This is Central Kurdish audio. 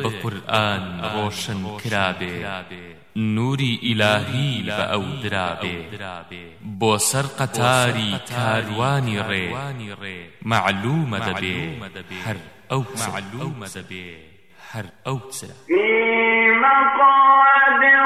بقرآن روشن کرابێ نوری ئیلاهی بە ئەو درابێ بۆ سەر قەتاری کاروانی ڕێ معلومە دەبێ هەر ئەو قسە